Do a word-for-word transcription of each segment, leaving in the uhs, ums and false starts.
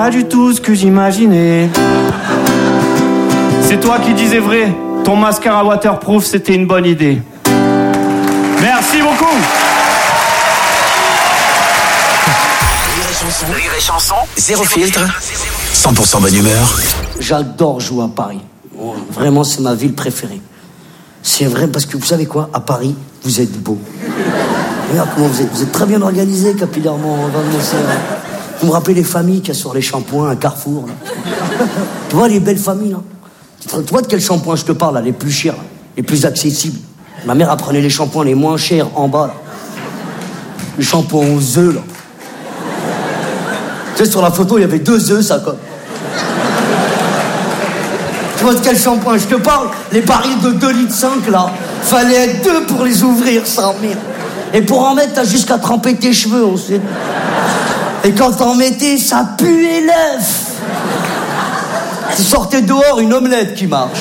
Pas du tout ce que j'imaginais. C'est toi qui disais vrai. Ton mascara waterproof, c'était une bonne idée. Merci beaucoup. Rire et chanson, Rire et chanson, zéro filtre, cent pour cent bonne humeur. J'adore jouer à Paris. Vraiment, c'est ma ville préférée. C'est vrai parce que vous savez quoi, à Paris, vous êtes beau. Regarde comment vous êtes, vous êtes très bien organisé capillairement. Vous me rappelez les familles qu'il y a sur les shampoings à Carrefour. Là. Tu vois les belles familles là. Tu vois de quel shampoing je te parle là, les plus chers, là, les plus accessibles. Ma mère apprenait les shampoings les moins chers en bas. Là. Les shampoings aux œufs là. Tu sais sur la photo il y avait deux œufs ça quoi. Tu vois de quel shampoing je te parle? Les barils de deux litres cinq là. Fallait être deux pour les ouvrir sans mire. Et pour en mettre, t'as jusqu'à tremper tes cheveux, on sait. Et quand t'en mettais, ça puait l'œuf. Tu sortais dehors, une omelette qui marche.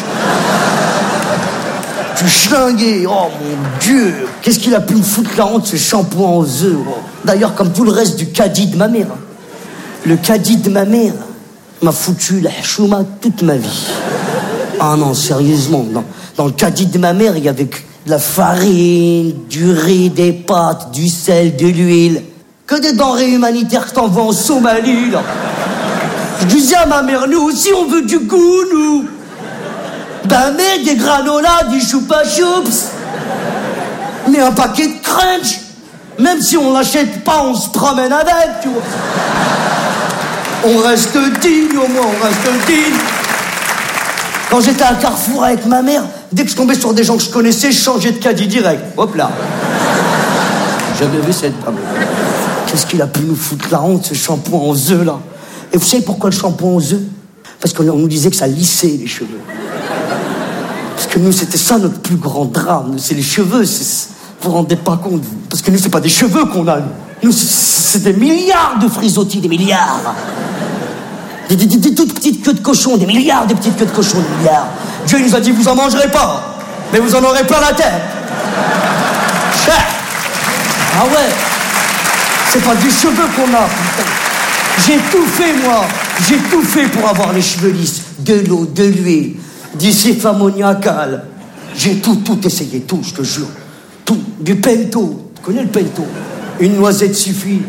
Tu schlinguais, oh mon Dieu. Qu'est-ce qu'il a pu me foutre la honte, ce shampoing aux œufs. Oh. D'ailleurs, comme tout le reste du caddie de ma mère. Le caddie de ma mère m'a foutu la chouma toute ma vie. Ah non, sérieusement, dans, dans le caddie de ma mère, il y avait de la farine, du riz, des pâtes, du sel, de l'huile. Que des denrées humanitaires que t'envoies en Somalie, là. Je disais à ma mère, nous aussi on veut du goût, nous. Ben mais des granolas, du choupa choups. Mais un paquet de crunch. Même si on l'achète pas, on se promène avec, tu vois. On reste digne, au moins, on reste digne. Quand j'étais à Carrefour avec ma mère, dès que je tombais sur des gens que je connaissais, je changeais de caddie direct. Hop là. J'avais vu cette dame. Qu'est-ce qu'il a pu nous foutre la honte, ce shampoing aux œufs, là. Et vous savez pourquoi le shampoing aux œufs? Parce qu'on nous disait que ça lissait les cheveux. Parce que nous, c'était ça notre plus grand drame. C'est les cheveux. C'est... Vous vous rendez pas compte, vous. Parce que nous, c'est pas des cheveux qu'on a. Nous, c'est, c'est des milliards de frisottis, des milliards. Des, des, des toutes petites queues de cochon, des milliards de petites queues de cochon, des milliards. Dieu nous a dit, vous en mangerez pas, mais vous en aurez plein la tête. Cher. Ah ouais. C'est pas des cheveux qu'on a, putain. J'ai tout fait, moi. J'ai tout fait pour avoir les cheveux lisses. De l'eau, de l'huile, du sif ammoniacal. J'ai tout, tout essayé, tout, je te jure. Tout. Du pento. Tu connais le pento? Une noisette suffit.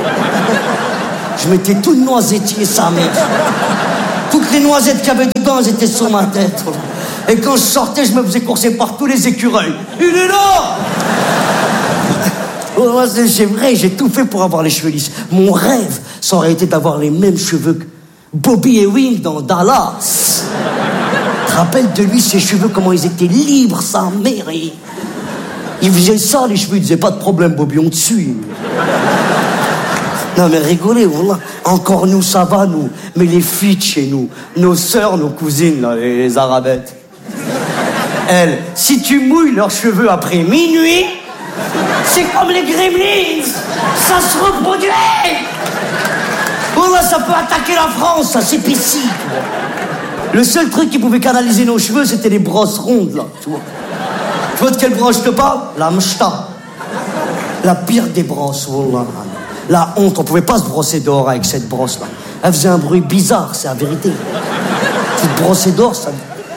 Je mettais tout le noisetier, ça, mec. Toutes les noisettes qu'il y avait dedans, elles étaient sur ma tête. Et quand je sortais, je me faisais courser par tous les écureuils. Il est là! Oh, c'est vrai, j'ai tout fait pour avoir les cheveux lisses. Mon rêve, ça aurait été d'avoir les mêmes cheveux que Bobby Ewing dans Dallas. Tu te rappelles de lui, ses cheveux, comment ils étaient libres, sa mère. Il, il faisait ça, les cheveux, il disait pas de problème, Bobby, on te suit. Non mais rigolez, voilà. Encore nous, ça va, nous. Mais les filles de chez nous, nos sœurs, nos cousines, là, les, les arabettes. Elles, si tu mouilles leurs cheveux après minuit, c'est comme les gremlins. Ça se reproduit. Voilà, ça peut attaquer la France, ça, c'est possible. Le seul truc qui pouvait canaliser nos cheveux, c'était les brosses rondes, là, tu vois. Tu vois de quelle brosse je te parle? La mchta. La pire des brosses, voilà. La honte, on pouvait pas se brosser dehors avec cette brosse-là. Elle faisait un bruit bizarre, c'est la vérité. Tu te brossais dehors, ça...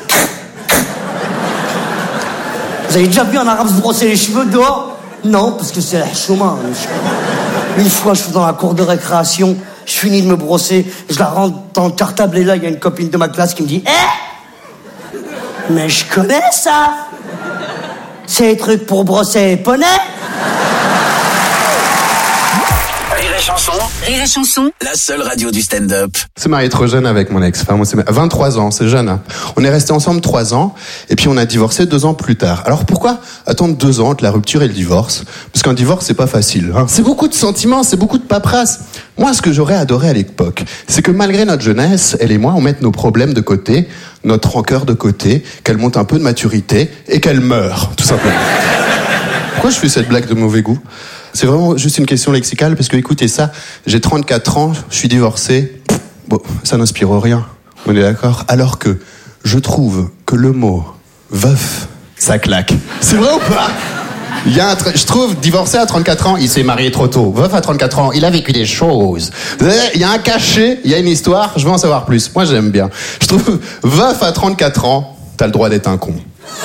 Vous avez déjà vu un arabe se brosser les cheveux dehors? Non, parce que c'est la chouma. Une fois, je suis dans la cour de récréation, je finis de me brosser, je la rentre dans le cartable et là, il y a une copine de ma classe qui me dit « Eh, mais je connais ça. C'est les trucs pour brosser les poneys. » Rire et chanson. Rire et chanson. La seule radio du stand-up. C'est marié trop jeune avec mon ex-femme. On s'est vingt-trois ans, c'est jeune. Hein. On est restés ensemble trois ans et puis on a divorcé deux ans plus tard. Alors pourquoi attendre deux ans entre la rupture et le divorce? Parce qu'un divorce, c'est pas facile. Hein. C'est beaucoup de sentiments, c'est beaucoup de paperasse. Moi, ce que j'aurais adoré à l'époque, c'est que malgré notre jeunesse, elle et moi, on mette nos problèmes de côté, notre rancœur de côté, qu'elle monte un peu de maturité et qu'elle meure, tout simplement. Pourquoi je fais cette blague de mauvais goût? C'est vraiment juste une question lexicale, parce que écoutez ça, j'ai trente-quatre ans, je suis divorcé, bon, ça n'inspire rien, on est d'accord? Alors que je trouve que le mot veuf, ça claque. C'est vrai ou pas? Il y a un tr- je trouve, divorcé à trente-quatre ans, il s'est marié trop tôt. Veuf à trente-quatre ans, il a vécu des choses. Il y a un cachet, il y a une histoire, je veux en savoir plus. Moi, j'aime bien. Je trouve, veuf à trente-quatre ans, t'as le droit d'être un con.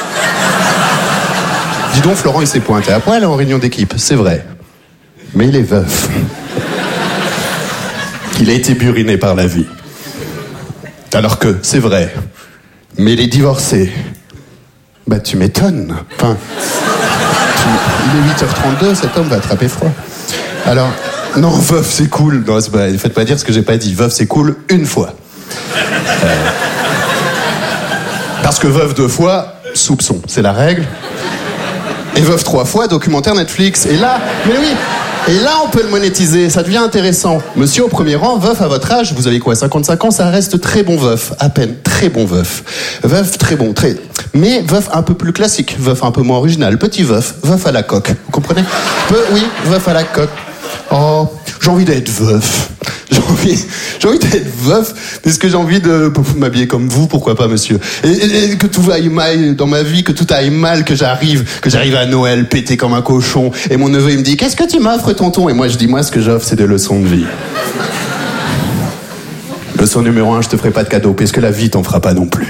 Dis donc, Florent, il s'est pointé à poil en réunion d'équipe, c'est vrai. Mais il est veuf. Il a été buriné par la vie. Alors que, c'est vrai, mais il est divorcé. Bah, tu m'étonnes. Enfin, tu... il est huit heures trente-deux, cet homme va attraper froid. Alors, non, veuf, c'est cool. Non, c'est pas... faites pas dire ce que j'ai pas dit. Veuf, c'est cool une fois. Euh... Parce que veuf deux fois, soupçon, c'est la règle. Et veuf trois fois, documentaire Netflix. Et là, mais oui, et là on peut le monétiser, ça devient intéressant. Monsieur au premier rang, veuf à votre âge, vous avez quoi, cinquante-cinq ans, ça reste très bon veuf, à peine, très bon veuf. Veuf très bon, très... Mais veuf un peu plus classique, veuf un peu moins original, petit veuf, veuf à la coque, vous comprenez? Peu, oui, veuf à la coque. Oh, j'ai envie d'être veuf. J'ai envie, j'ai envie d'être veuf, parce que j'ai envie de m'habiller comme vous, pourquoi pas, monsieur. Et, et, et que tout aille mal dans ma vie, que tout aille mal, que j'arrive, que j'arrive à Noël pété comme un cochon. Et mon neveu, il me dit, qu'est-ce que tu m'offres, tonton? Et moi, je dis, moi, ce que j'offre, c'est des leçons de vie. Leçon numéro un, je te ferai pas de cadeau, parce que la vie t'en fera pas non plus.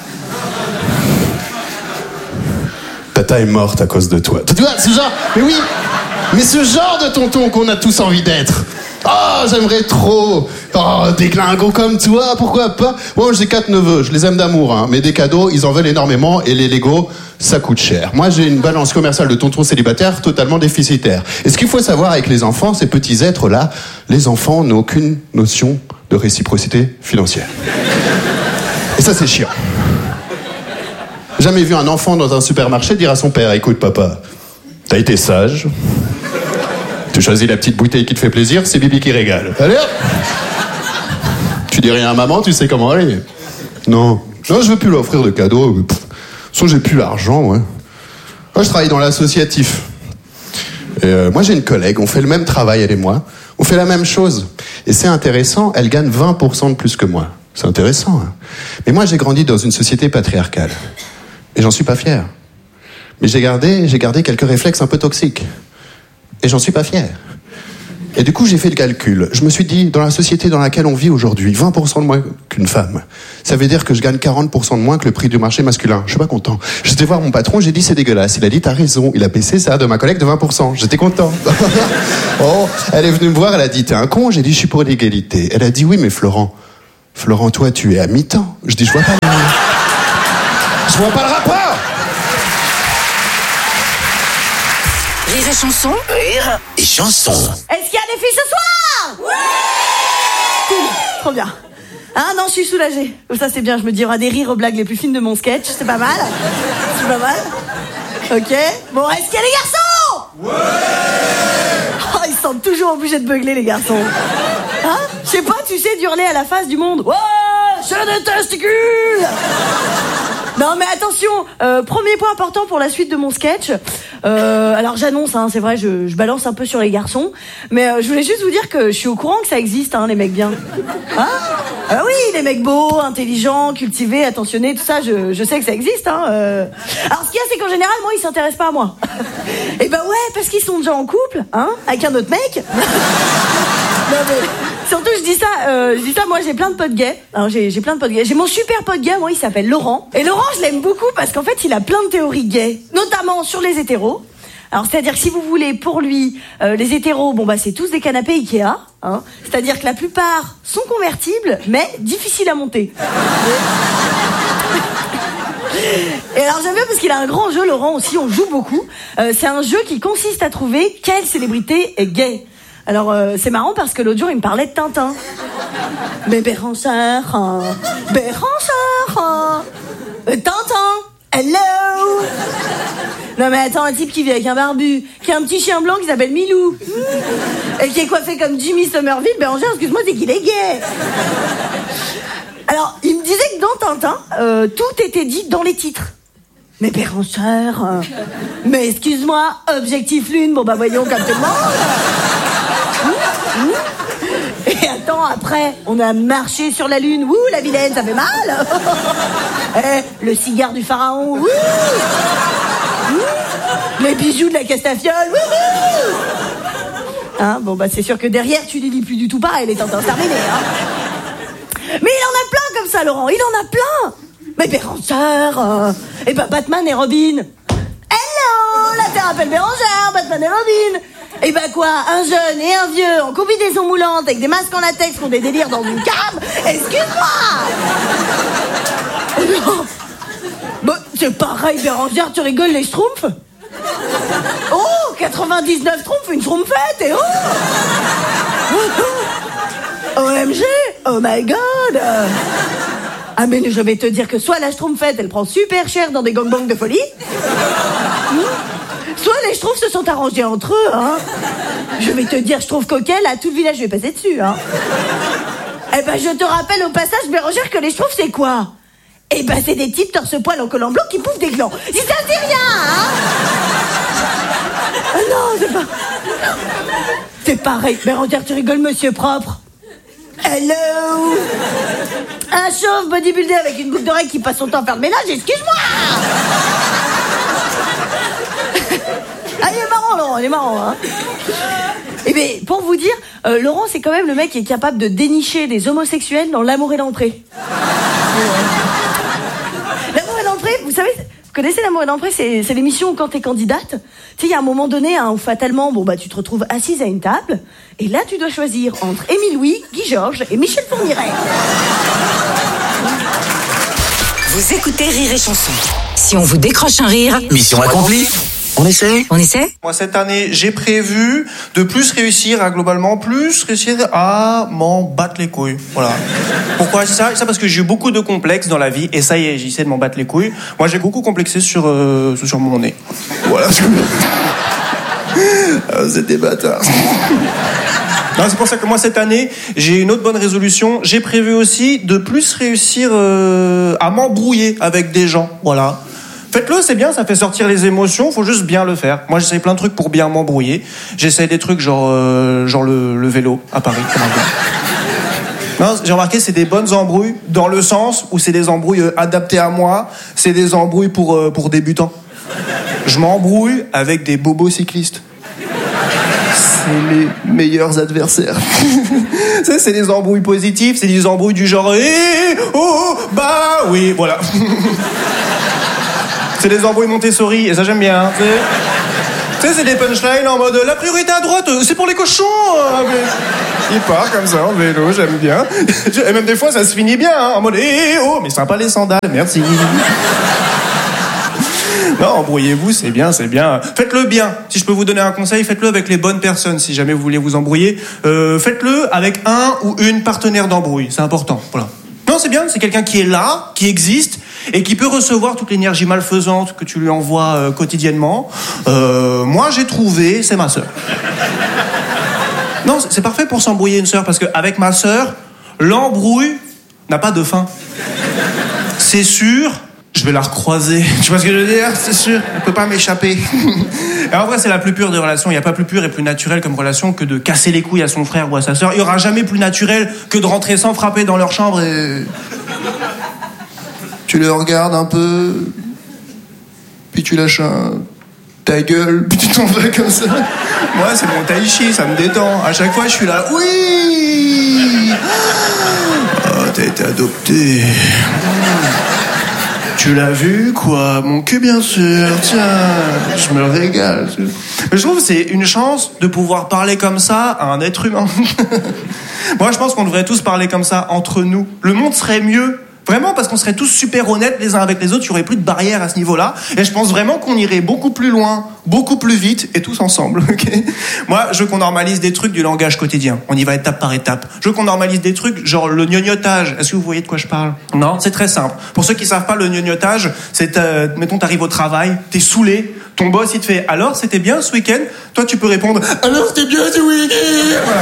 Tata est morte à cause de toi. Tu vois, ce genre, mais oui, mais ce genre de tonton qu'on a tous envie d'être. Oh, j'aimerais trop. Oh, des glingos comme toi, pourquoi pas? Bon, j'ai quatre neveux, je les aime d'amour, hein, mais des cadeaux, ils en veulent énormément, et les Legos, ça coûte cher. Moi, j'ai une balance commerciale de tonton célibataire totalement déficitaire. Et ce qu'il faut savoir avec les enfants, ces petits êtres-là, les enfants n'ont aucune notion de réciprocité financière. Et ça, c'est chiant. Jamais vu un enfant dans un supermarché dire à son père, écoute papa, t'as été sage, tu choisis la petite bouteille qui te fait plaisir, c'est Bibi qui régale. Allez hop. Tu dis rien à maman, tu sais comment aller. Non, non, je veux plus lui offrir de cadeaux. De toute façon, j'ai plus l'argent, ouais. Moi, je travaille dans l'associatif. Et euh, moi, j'ai une collègue, on fait le même travail, elle et moi. On fait la même chose. Et c'est intéressant, elle gagne vingt pour cent de plus que moi. C'est intéressant, hein. Mais moi, j'ai grandi dans une société patriarcale. Et j'en suis pas fier. Mais j'ai gardé, j'ai gardé quelques réflexes un peu toxiques. Et j'en suis pas fier. Et du coup, j'ai fait le calcul. Je me suis dit, dans la société dans laquelle on vit aujourd'hui, vingt pour cent de moins qu'une femme. Ça veut dire que je gagne quarante pour cent de moins que le prix du marché masculin. Je suis pas content. J'étais voir mon patron, j'ai dit, c'est dégueulasse. Il a dit, t'as raison. Il a baissé ça de ma collègue de vingt pour cent. J'étais content. Oh, elle est venue me voir, elle a dit, t'es un con? J'ai dit, je suis pour l'égalité. Elle a dit, oui, mais Florent, Florent, toi, tu es à mi-temps. Je dis, je vois pas le... Je vois pas le rapport. Rire et chanson. Rire et chanson. Est-ce qu'il y a des filles ce soir? Ouais. Cool, trop bien. Ah non, je suis soulagée. Ça c'est bien, je me dis, il y aura des rires aux blagues les plus fines de mon sketch, c'est pas mal. C'est pas mal. Ok. Bon, est-ce qu'il y a des garçons? Ouais. Oh, ils se sentent toujours obligés de beugler les garçons. Hein? Je sais pas, tu sais, d'hurler à la face du monde. Ouais, c'est des testicules. Non mais attention, euh, premier point important pour la suite de mon sketch. Euh, alors j'annonce, hein, c'est vrai, je, je balance un peu sur les garçons, mais euh, je voulais juste vous dire que je suis au courant que ça existe, hein, les mecs bien. Hein? Ah oui, les mecs beaux, intelligents, cultivés, attentionnés, tout ça, je, je sais que ça existe. Hein, euh. Alors ce qu'il y a, c'est qu'en général, moi, ils s'intéressent pas à moi. Et ben ouais, parce qu'ils sont déjà en couple, hein, avec un autre mec. Non mais surtout je dis ça, euh, je dis ça, moi j'ai plein de potes gays. Alors j'ai, j'ai plein de potes gays. J'ai mon super pote gay, moi il s'appelle Laurent. Et Laurent je l'aime beaucoup parce qu'en fait il a plein de théories gays, notamment sur les hétéros. Alors c'est-à-dire que si vous voulez, pour lui, euh, les hétéros, bon bah c'est tous des canapés Ikea, hein. C'est-à-dire que la plupart sont convertibles, mais difficiles à monter. Et alors j'aime bien parce qu'il a un grand jeu, Laurent aussi, on joue beaucoup. Euh, c'est un jeu qui consiste à trouver quelle célébrité est gay. Alors, euh, c'est marrant parce que l'autre jour, il me parlait de Tintin. Mais Béranger, hein, Béranger, hein, Tintin, hello. Non mais attends, un type qui vit avec un barbu, qui a un petit chien blanc qui s'appelle Milou, et qui est coiffé comme Jimmy Somerville, Béranger, excuse-moi, c'est qu'il est gay. Alors, il me disait que dans Tintin, euh, tout était dit dans les titres. Mais Béranger, hein, mais excuse-moi, Objectif Lune, bon bah voyons comme tout le monde. Et attends, après, on a marché sur la lune. Ouh, la vilaine, ça fait mal. Eh, le cigare du pharaon. Ouh. Ouh. Les bijoux de la Castafiole. Wouhou. Hein, bon, bah, c'est sûr que derrière, tu les lis plus du tout pareil, les tentants terminés, hein. Mais il en a plein comme ça, Laurent, il en a plein. Mais Bérangère, euh, et bah, Batman et Robin. Hello, la Terre appelle Bérangère, Batman et Robin. Et bah quoi, un jeune et un vieux en combinaison moulante avec des masques en latex qui ont des délires dans une cave. Excuse-moi. Non. Bah, c'est pareil, Bérangère, tu rigoles, les schtroumpfs. Oh, quatre-vingt-dix-neuf schtroumpfs, une schtroumpfette, et oh O M G, oh my god. Ah mais je vais te dire que soit la schtroumpfette, elle prend super cher dans des gangbangs de folie, soit les schtroumpfs se sont arrangés entre eux, hein. Je vais te dire, je trouve coquel, à tout le village, je vais passer dessus, hein. Eh ben, je te rappelle au passage, Bérangère, que les schtroumpfs, c'est quoi? Eh ben, c'est des types torse-poil en collant blanc qui pouffent des glands. Si ça ne dit rien, hein. Ah non, c'est pas... C'est pareil, Bérangère, tu rigoles, monsieur propre. Hello. Un chauve bodybuildé avec une boucle d'oreille qui passe son temps à faire le ménage, excuse-moi. Ah, il est marrant, Laurent, il est marrant, hein. Eh bien, pour vous dire, euh, Laurent, c'est quand même le mec qui est capable de dénicher des homosexuels dans L'amour et l'entrée. L'amour et l'entrée, vous savez, vous connaissez L'amour et l'entrée, c'est, c'est l'émission où quand t'es candidate, tu sais, il y a un moment donné, hein, où fatalement, bon, bah, tu te retrouves assise à une table, et là, tu dois choisir entre Émile Louis, Guy Georges et Michel Fourniret. Vous écoutez Rire et Chanson. Si on vous décroche un rire... Mission accomplie. On essaie. On essaie? Moi, cette année, j'ai prévu de plus réussir à globalement plus réussir à m'en battre les couilles. Voilà. Pourquoi ça? Ça parce que j'ai eu beaucoup de complexes dans la vie et ça y est, j'essaie de m'en battre les couilles. Moi, j'ai beaucoup complexé sur euh, sur mon nez. Voilà. Ah, vous êtes des bâtards. Non, c'est pour ça que moi, cette année, j'ai une autre bonne résolution. J'ai prévu aussi de plus réussir euh, à m'embrouiller avec des gens. Voilà. Faites-le, c'est bien, ça fait sortir les émotions, faut juste bien le faire. Moi, j'essaie plein de trucs pour bien m'embrouiller. J'essaie des trucs genre, euh, genre le, le vélo à Paris. Non, j'ai remarqué, c'est des bonnes embrouilles dans le sens où c'est des embrouilles euh, adaptées à moi. C'est des embrouilles pour, euh, pour débutants. Je m'embrouille avec des bobos cyclistes. C'est les meilleurs adversaires. Ça, c'est des embrouilles positives, c'est des embrouilles du genre eh, oh, bah oui, voilà. C'est des embrouilles Montessori, et ça j'aime bien. Tu sais, c'est des punchlines en mode la priorité à droite, c'est pour les cochons. Mais... Il part comme ça en vélo, j'aime bien. Et même des fois, ça se finit bien, hein, en mode eh oh, mais sympa les sandales, merci. Non, embrouillez-vous, c'est bien, c'est bien. Faites-le bien. Si je peux vous donner un conseil, faites-le avec les bonnes personnes. Si jamais vous voulez vous embrouiller, euh, faites-le avec un ou une partenaire d'embrouille. C'est important. Voilà. Non, c'est bien. C'est quelqu'un qui est là, qui existe et qui peut recevoir toute l'énergie malfaisante que tu lui envoies euh, quotidiennement. Euh, moi, j'ai trouvé, c'est ma sœur. Non, c'est parfait pour s'embrouiller une sœur parce qu'avec ma sœur, l'embrouille n'a pas de fin. C'est sûr. Je vais la recroiser. Tu vois ce que je veux dire? C'est sûr. Elle peut pas m'échapper. Et en vrai, c'est la plus pure des relations. Il n'y a pas plus pure et plus naturelle comme relation que de casser les couilles à son frère ou à sa sœur. Il n'y aura jamais plus naturel que de rentrer sans frapper dans leur chambre et... Tu le regardes un peu, puis tu lâches un... ta gueule, puis tu t'en vas comme ça. Moi, c'est mon tai chi, ça me détend. À chaque fois, je suis là, oui. Oh, t'as été adopté. Tu l'as vu, quoi? Mon cul, bien sûr. Tiens, je me régale. Mais je trouve que c'est une chance de pouvoir parler comme ça à un être humain. Moi, je pense qu'on devrait tous parler comme ça entre nous. Le monde serait mieux. Vraiment, parce qu'on serait tous super honnêtes les uns avec les autres, il n'y aurait plus de barrières à ce niveau-là. Et je pense vraiment qu'on irait beaucoup plus loin, beaucoup plus vite, et tous ensemble, ok? Moi, je veux qu'on normalise des trucs du langage quotidien. On y va étape par étape. Je veux qu'on normalise des trucs, genre le gnognotage. Est-ce que vous voyez de quoi je parle? Non? C'est très simple. Pour ceux qui ne savent pas, le gnognotage, c'est, euh, mettons, t'arrives au travail, t'es saoulé, ton boss, il te fait « Alors, c'était bien ce week-end ?» Toi, tu peux répondre « Alors, c'était bien ce week-end ?» Voilà.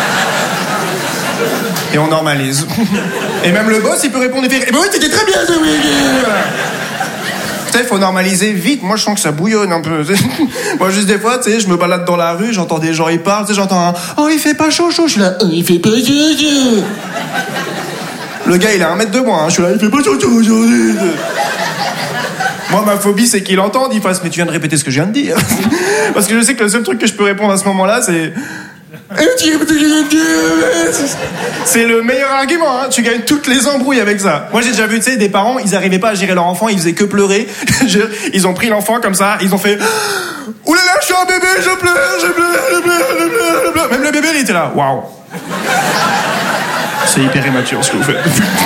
Et on normalise. Et même le boss, il peut répondre et faire « Eh ben oui, c'était très bien ce week-end !» Voilà. Tu sais, il faut normaliser vite. Moi, je sens que ça bouillonne un peu. Moi, juste des fois, tu sais, je me balade dans la rue, j'entends des gens, ils parlent, tu sais, j'entends un « Oh, il fait pas chaud, chaud !» Je suis là « Oh, il fait pas chaud, chaud !» Le gars, il a un mètre de moi, hein. Je suis là « Il fait pas chaud, chaud aujourd'hui !» Moi, ma phobie, c'est qu'il entende, il fasse « Mais tu viens de répéter ce que je viens de dire !» Parce que je sais que le seul truc que je peux répondre à ce moment-là, c'est... C'est le meilleur argument, hein. Tu gagnes toutes les embrouilles avec ça. Moi j'ai déjà vu, tu sais, des parents, ils arrivaient pas à gérer leur enfant, ils faisaient que pleurer. Ils ont pris l'enfant comme ça, ils ont fait « Oulala, je suis un bébé, je pleure, je pleure, je pleure, je pleure, je pleure. » Même le bébé, il était là, waouh. C'est hyper immature ce que vous faites.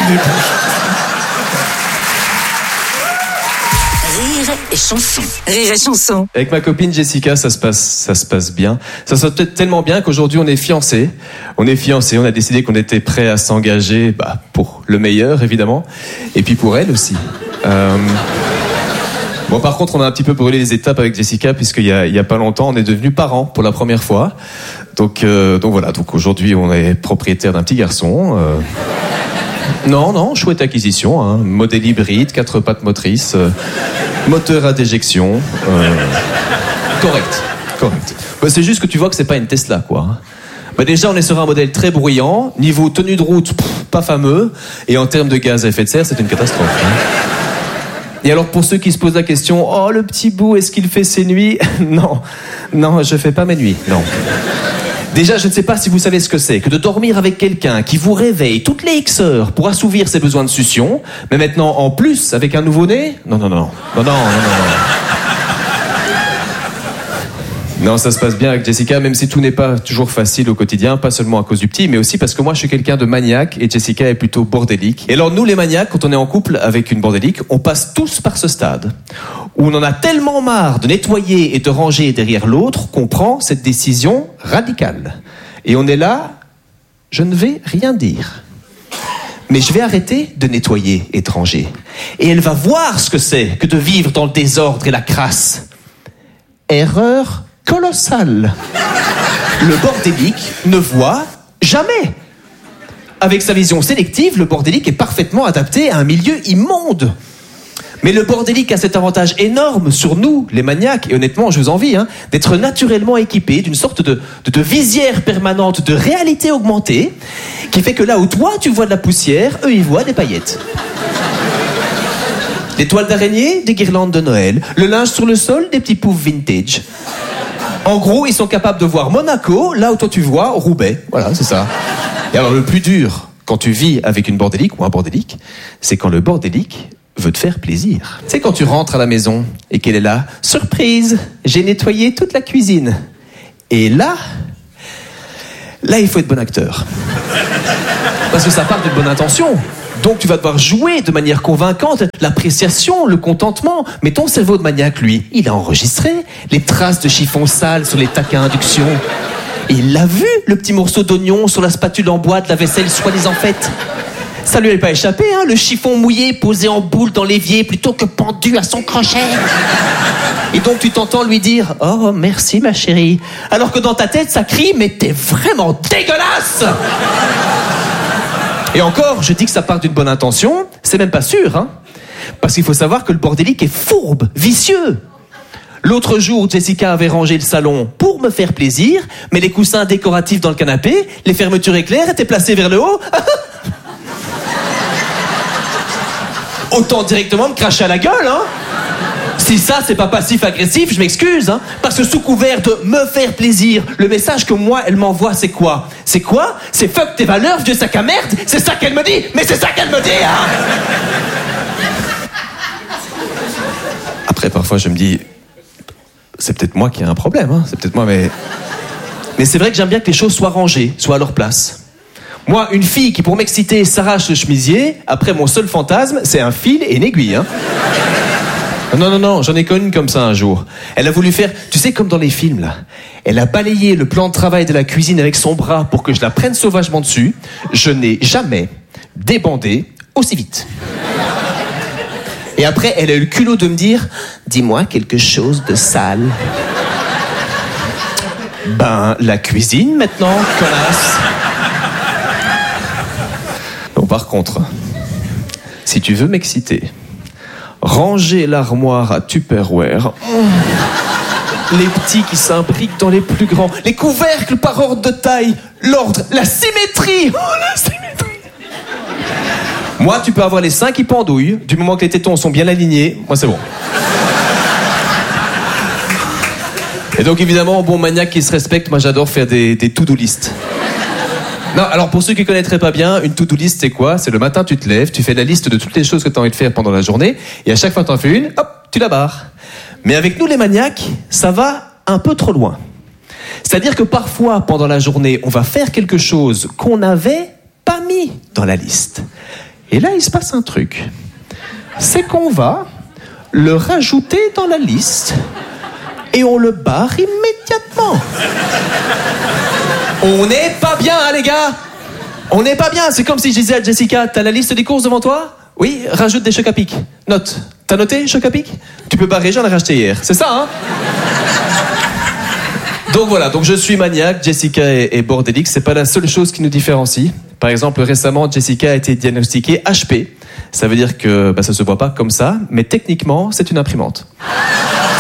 Rire et chanson. Rire et chanson. Avec ma copine Jessica, ça se passe, ça se passe bien. Ça se passe peut-être tellement bien qu'aujourd'hui on est fiancés. On est fiancés. On a décidé qu'on était prêts à s'engager, bah, pour le meilleur évidemment, et puis pour elle aussi. Euh... Bon, par contre, on a un petit peu brûlé les étapes avec Jessica puisqu'il y a, il y a pas longtemps, on est devenus parents pour la première fois. Donc, euh, donc voilà. Donc aujourd'hui, on est propriétaire d'un petit garçon. Euh... Non, non, chouette acquisition, hein. Modèle hybride, quatre pattes motrices, euh, moteur à déjection. Euh, correct, correct. Bah, c'est juste que tu vois que c'est pas une Tesla, quoi. Bah, déjà, on est sur un modèle très bruyant. Niveau tenue de route, pff, pas fameux. Et en termes de gaz à effet de serre, c'est une catastrophe. Hein. Et alors, pour ceux qui se posent la question, oh, le petit bout, est-ce qu'il fait ses nuits? Non, non, je fais pas mes nuits, non. Déjà, je ne sais pas si vous savez ce que c'est que de dormir avec quelqu'un qui vous réveille toutes les X heures pour assouvir ses besoins de succion, mais maintenant, en plus, avec un nouveau-né? Non, non, non, non, non, non, non, non. Non, ça se passe bien avec Jessica, même si tout n'est pas toujours facile au quotidien, pas seulement à cause du petit, mais aussi parce que moi, je suis quelqu'un de maniaque et Jessica est plutôt bordélique. Et alors, nous, les maniaques, quand on est en couple avec une bordélique, on passe tous par ce stade où on en a tellement marre de nettoyer et de ranger derrière l'autre qu'on prend cette décision radicale. Et on est là, je ne vais rien dire. Mais je vais arrêter de nettoyer et de ranger. Et elle va voir ce que c'est que de vivre dans le désordre et la crasse. Erreur colossale. Le bordélique ne voit jamais. Avec sa vision sélective, le bordélique est parfaitement adapté à un milieu immonde. Mais le bordélique a cet avantage énorme sur nous, les maniaques, et honnêtement, je vous envie, hein, d'être naturellement équipé d'une sorte de, de, de visière permanente de réalité augmentée, qui fait que là où toi, tu vois de la poussière, eux, ils voient des paillettes. Des toiles d'araignée, des guirlandes de Noël, le linge sur le sol, des petits poufs vintage. En gros, ils sont capables de voir Monaco, là où toi tu vois Roubaix. Voilà, c'est ça. Et alors, le plus dur, quand tu vis avec une bordélique ou un bordélique, c'est quand le bordélique veut te faire plaisir. Tu sais, quand tu rentres à la maison et qu'elle est là, surprise, j'ai nettoyé toute la cuisine. Et là, là, il faut être bon acteur. Parce que ça part d'une bonne intention. Donc tu vas devoir jouer de manière convaincante l'appréciation, le contentement. Mais ton cerveau de maniaque, lui, il a enregistré les traces de chiffon sale sur les tacs à induction. Et il l'a vu, le petit morceau d'oignon sur la spatule en bois de la vaisselle soi-disant faite. Ça lui est pas échappé, hein, le chiffon mouillé posé en boule dans l'évier plutôt que pendu à son crochet. Et donc tu t'entends lui dire « Oh, merci ma chérie », alors que dans ta tête ça crie « Mais t'es vraiment dégueulasse !» Et encore, je dis que ça part d'une bonne intention, c'est même pas sûr, hein. Parce qu'il faut savoir que le bordélique est fourbe, vicieux. L'autre jour, Jessica avait rangé le salon pour me faire plaisir, mais les coussins décoratifs dans le canapé, les fermetures éclairs étaient placées vers le haut. Autant directement me cracher à la gueule, hein. Si ça, c'est pas passif-agressif, je m'excuse, hein. Parce que sous couvert de me faire plaisir, le message que moi, elle m'envoie, c'est quoi? C'est quoi? C'est fuck tes valeurs, vieux sac à merde? C'est ça qu'elle me dit? Mais c'est ça qu'elle me dit, hein. Après, parfois, je me dis, c'est peut-être moi qui ai un problème, hein. C'est peut-être moi, mais... Mais c'est vrai que j'aime bien que les choses soient rangées, soient à leur place. Moi, une fille qui, pour m'exciter, s'arrache le chemisier, après, mon seul fantasme, c'est un fil et une aiguille, hein. Non, non, non, j'en ai connu une comme ça un jour. Elle a voulu faire, tu sais, comme dans les films, là. Elle a balayé le plan de travail de la cuisine avec son bras pour que je la prenne sauvagement dessus. Je n'ai jamais débandé aussi vite. Et après, elle a eu le culot de me dire, dis-moi quelque chose de sale. Ben, la cuisine maintenant, connasse. Bon, par contre, si tu veux m'exciter, ranger l'armoire à Tupperware, les petits qui s'imbriquent dans les plus grands, les couvercles par ordre de taille, l'ordre, la symétrie, oh la symétrie. Moi, tu peux avoir les seins qui pendouillent, du moment que les tétons sont bien alignés, moi c'est bon. Et donc évidemment, bon maniaque qui se respecte, moi j'adore faire des, des to-do list. Non, alors pour ceux qui ne connaîtraient pas bien, une to-do list c'est quoi? C'est le matin tu te lèves, tu fais la liste de toutes les choses que tu as envie de faire pendant la journée, et à chaque fois que tu en fais une, hop, tu la barres. Mais avec nous les maniaques, ça va un peu trop loin. C'est-à-dire que parfois, pendant la journée, on va faire quelque chose qu'on n'avait pas mis dans la liste. Et là, il se passe un truc. C'est qu'on va le rajouter dans la liste et on le barre immédiatement. On n'est pas bien, hein, les gars. On n'est pas bien. C'est comme si je disais à Jessica, t'as la liste des courses devant toi? Oui, rajoute des chocs à pic. Note. T'as noté chocs à pic? Tu peux barrer, j'en ai racheté hier. C'est ça, hein? Donc voilà, donc je suis maniaque, Jessica est, est bordélique, c'est pas la seule chose qui nous différencie. Par exemple, récemment, Jessica a été diagnostiquée H P. Ça veut dire que bah, ça se voit pas comme ça, mais techniquement, c'est une imprimante.